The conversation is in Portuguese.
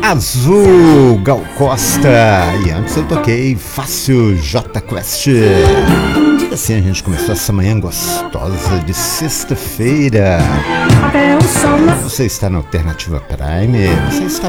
Azul, Gal Costa. E antes eu toquei Fácil, J Quest. E assim a gente começou essa manhã gostosa de sexta-feira. Você está na Alternativa Prime, você está